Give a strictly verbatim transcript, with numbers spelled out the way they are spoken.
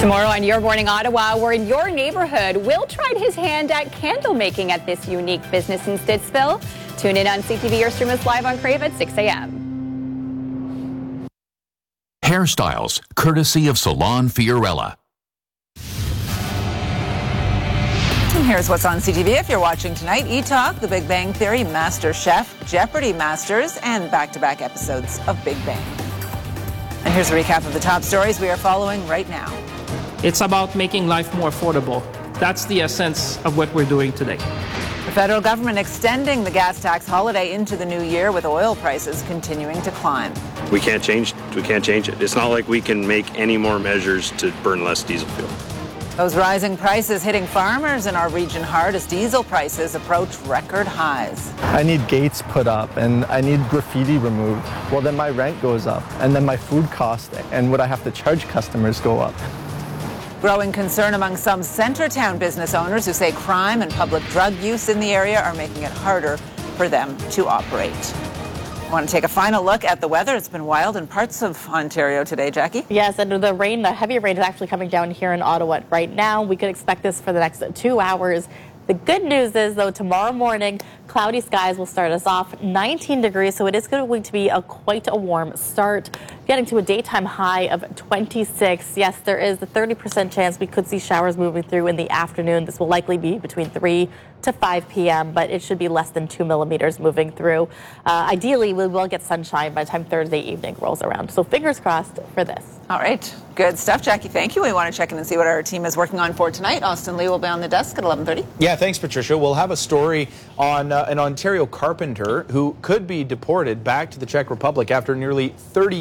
Tomorrow on Your Morning Ottawa, we're in your neighborhood. Will tried his hand at candle making at this unique business in Stittsville. Tune in on C T V or stream us live on Crave at six a m Hairstyles, courtesy of Salon Fiorella. And here's what's on C T V if you're watching tonight. E-Talk, The Big Bang Theory, Master Chef, Jeopardy Masters, and back-to-back episodes of Big Bang. And here's a recap of the top stories we are following right now. It's about making life more affordable. That's the essence of what we're doing today. The federal government extending the gas tax holiday into the new year with oil prices continuing to climb. We can't change we can't change it. It's not like we can make any more measures to burn less diesel fuel. Those rising prices hitting farmers in our region hard as diesel prices approach record highs. I need gates put up and I need graffiti removed. Well, then my rent goes up and then my food cost and what I have to charge customers go up. Growing concern among some Centretown business owners who say crime and public drug use in the area are making it harder for them to operate. I want to take a final look at the weather. It's been wild in parts of Ontario today, Jackie. Yes, and the rain, the heavy rain is actually coming down here in Ottawa right now. We could expect this for the next two hours. The good news is, though, tomorrow morning, cloudy skies will start us off nineteen degrees, so it is going to be a quite a warm start, getting to a daytime high of twenty-six. Yes, there is a thirty percent chance we could see showers moving through in the afternoon. This will likely be between three to five p m, but it should be less than two millimeters moving through. Uh, ideally, we will get sunshine by the time Thursday evening rolls around, so fingers crossed for this. All right, good stuff, Jackie. Thank you. We want to check in and see what our team is working on for tonight. Austin Lee will be on the desk at eleven thirty. Yeah, thanks, Patricia. We'll have a story on uh, an Ontario carpenter who could be deported back to the Czech Republic after nearly thirty